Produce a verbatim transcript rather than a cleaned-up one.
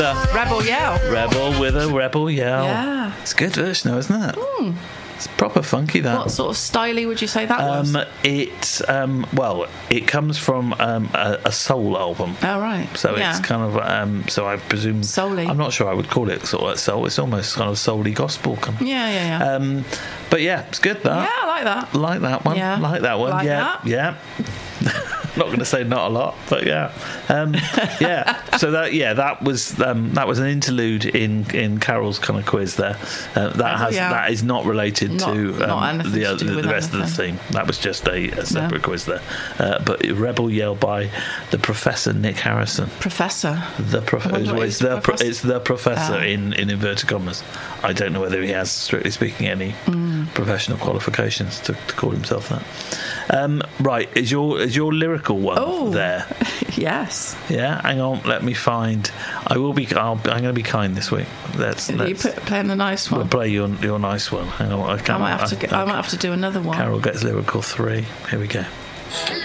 Rebel yell. Rebel with a rebel yell. Yeah. It's a good version, though, isn't it? Mm. It's proper funky, that. What sort of styly would you say that um, was? It, um, well, it comes from um, a, a soul album. Oh, right. So yeah. it's kind of, um, so I presume... Soul-y. I'm not sure I would call it sort of like soul. It's almost kind of soul-y gospel. Kind of. Yeah, yeah, yeah. Um, but yeah, it's good, that. Yeah, I like that. Like that one. Yeah. Like that one. Like yeah. that. Yeah. Not going to say not a lot, but yeah, um, yeah. So that yeah, that was um, that was an interlude in, in Carol's kind of quiz there. Uh, that has yeah. that is not related Not- to um, not anything the to other, do with the rest anything. of the theme. That was just a, a separate No. quiz there. Uh, but Rebel Yell by the Professor Nick Harrison. Professor. The prof- I wonder what it's his the pro- professor- it's the professor Ah. in, in inverted commas. I don't know whether he has, strictly speaking, any Mm. professional qualifications to, to call himself that. Um, right, is your is your lyrical one Oh. there? Yes. Yeah, hang on, let me find. I will be. I'll, I'm going to be kind this week. Let's. Are you let's put, playing the nice we'll one? play your your nice one. Hang on, I, can't, I might have to. Get, I might have to do another one. Carol gets lyrical three. Here we go.